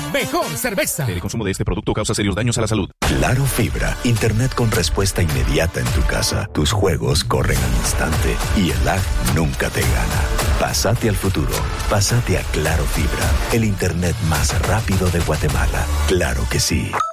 mejor cerveza. El consumo de este producto causa serios daños a la salud. Claro Fibra, internet con respuesta inmediata en tu casa. Tus juegos corren al instante y el lag nunca te gana. Pásate al futuro. Pásate a Claro Fibra, el internet más rápido de Guatemala. Claro que sí.